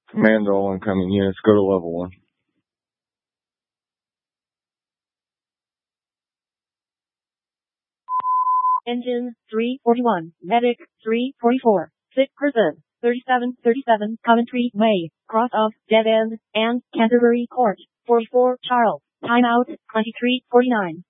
Command all incoming units, go to level 1. Engine 341, Medic 344, sick person 3737 Coventry Way, cross of Dead End and Canterbury Court, 44 Charles, timeout 23:49.